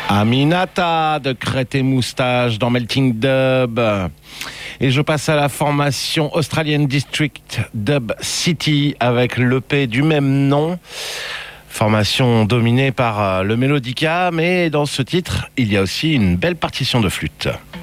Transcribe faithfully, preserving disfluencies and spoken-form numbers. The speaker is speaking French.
Aminata de Crête et Moustache dans Melting Dub. Et je passe à la formation Australian District Dub City avec l'E P du même nom. Formation dominée par le mélodica, mais dans ce titre, il y a aussi une belle partition de flûte.